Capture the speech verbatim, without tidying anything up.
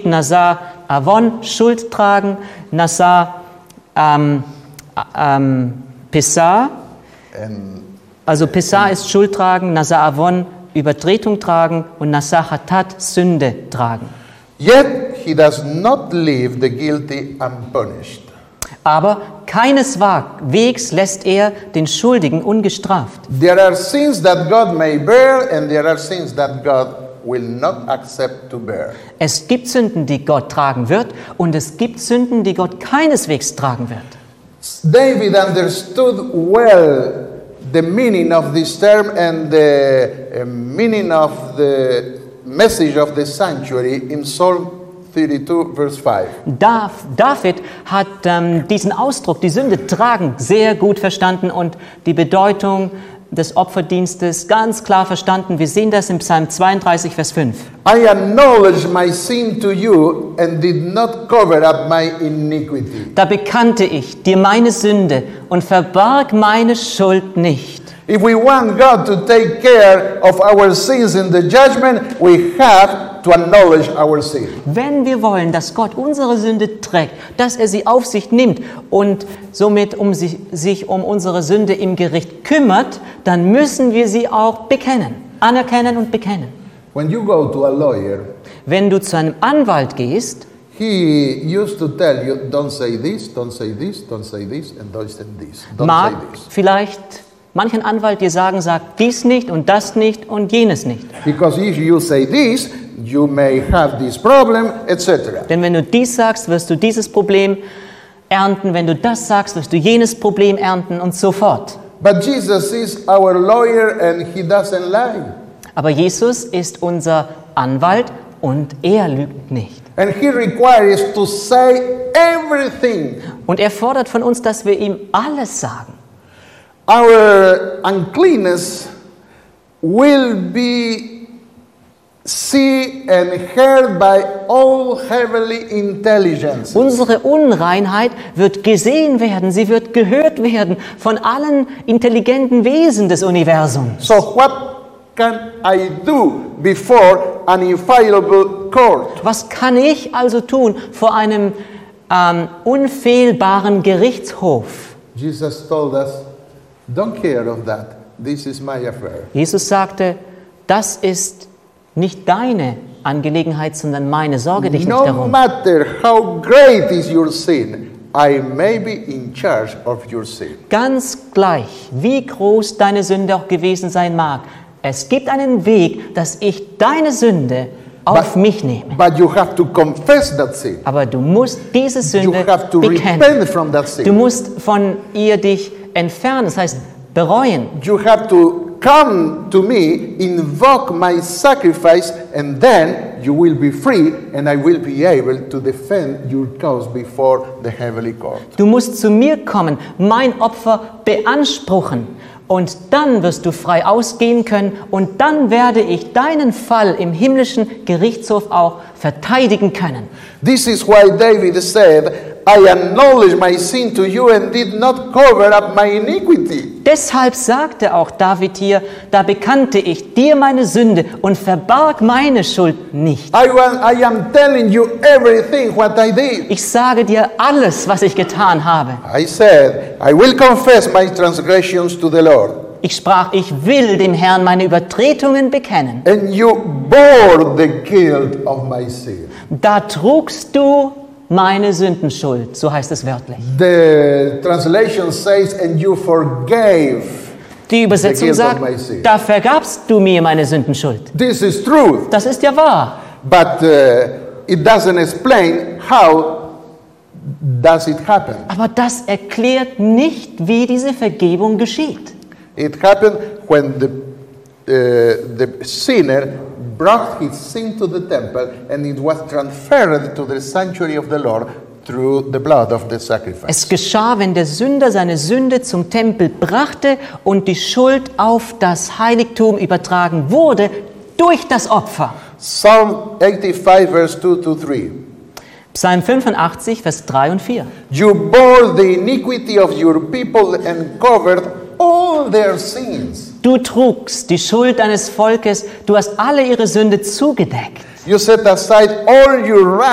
Nazar Avon, Schuld tragen, Nazar ähm, ähm, Pessah, also Pessah ist Schuld tragen, Nazar Avon Übertretung tragen und Nazar Hatat Sünde tragen. Yet he does not leave the guilty unpunished. Aber keineswegs lässt er den Schuldigen ungestraft. There are sins that God may bear and there are sins that God will not accept to bear. Es gibt Sünden, die Gott tragen wird, und es gibt Sünden, die Gott keineswegs tragen wird. David understood well the meaning of this term and the uh, meaning of the message of the sanctuary in Psalm thirty-two, verse five. David hat ähm, diesen Ausdruck, die Sünde tragen, sehr gut verstanden und die Bedeutung des Opferdienstes ganz klar verstanden. Wir sehen das im Psalm zweiunddreißig, Vers fünf. I acknowledge my sin to you and did not cover up my iniquity. Da bekannte ich dir meine Sünde und verbarg meine Schuld nicht. If we want God to take care of our sins in the judgment, we have to acknowledge our sin. Wenn wir wollen, dass Gott unsere Sünde trägt, dass er sie auf sich nimmt und somit um sich, sich um unsere Sünde im Gericht kümmert, dann müssen wir sie auch bekennen, anerkennen und bekennen. When you go to a lawyer, wenn du zu einem Anwalt gehst, he used to tell you, don't say this, don't say this, don't say this, and don't say this. Don't mag say this. vielleicht manchen Anwalt dir sagen, sag dies nicht und das nicht und jenes nicht. Because if you say this, you may have this problem, et cetera. Denn wenn du dies sagst, wirst du dieses Problem ernten. Wenn du das sagst, wirst du jenes Problem ernten und so fort. But Jesus is our lawyer and he doesn't lie. Aber Jesus ist unser Anwalt und er lügt nicht. And he requires to say everything. Und er fordert von uns, dass wir ihm alles sagen. Our uncleanness will be seen and heard by all heavenly intelligence. Unsere Unreinheit wird gesehen werden, sie wird gehört werden von allen intelligenten Wesen des Universums. So what can I do before an infallible court? Was kann ich also tun vor einem ähm, unfehlbaren Gerichtshof? Jesus told us, don't care of that. This is my affair. Jesus sagte, das ist nicht deine Angelegenheit, sondern meine. Sorge dich nicht No darum. matter how great is your sin, I may be in charge of your sin. Ganz gleich, wie groß deine Sünde auch gewesen sein mag, es gibt einen Weg, dass ich deine Sünde auf But- mich nehme. But you have to confess that sin. Aber du musst diese You Sünde have to bekennen. repent from that sin. Du musst von ihr dich entfernen, das heißt bereuen. You have to come to me, invoke my sacrifice, and then you will be free, and I will be able to defend your cause before the heavenly court. Du musst zu mir kommen, mein Opfer beanspruchen. Und dann wirst du frei ausgehen können und dann werde ich deinen Fall im himmlischen Gerichtshof auch verteidigen können. This is why David said, I acknowledge my sin to you and did not cover up my iniquity. Deshalb sagte auch David hier, da bekannte ich dir meine Sünde und verbarg meine Schuld nicht. I, wa- I am telling you everything what I did. Ich sage dir alles, was ich getan habe. I said, I will confess my transgressions to the Lord. Ich sprach, ich will dem Herrn meine Übertretungen bekennen. And you bore the guilt of my sin. Da trugst du meine Sündenschuld, so heißt es wörtlich. The translation says, and you forgave. Die Übersetzung The guilt of sagt, my sin. da vergabst du mir meine Sündenschuld. This is truth, Das ist ja wahr. but uh, it doesn't explain how does it happen. Aber das erklärt nicht, wie diese Vergebung geschieht. It happened when the, uh, the sinner brought his sin to the temple and it was transferred to the sanctuary of the Lord through the blood of the sacrifice. Es geschah, wenn der Sünder seine Sünde zum Tempel brachte und die Schuld auf das Heiligtum übertragen wurde durch das Opfer. Psalm eighty-five, verse two to three. Psalm fünfundachtzig, Vers drei und vier. You bore the iniquity of your people and covered all their sins. Du trugst die Schuld deines Volkes, du hast alle ihre Sünde zugedeckt. You set aside all your wrath